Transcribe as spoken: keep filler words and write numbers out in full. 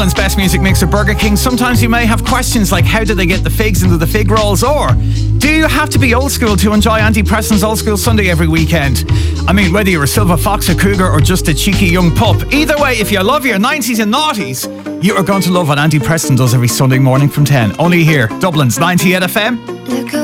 Best Music Mix of Burger King. Sometimes you may have questions like, how did they get the figs into the fig rolls? Or do you have to be old school to enjoy Andy Preston's Old School Sunday every weekend? I mean, whether you're a silver fox, a cougar, or just a cheeky young pup, either way, if you love your nineties and noughties, you are going to love what Andy Preston does every Sunday morning from ten. Only here, Dublin's ninety-eight F M.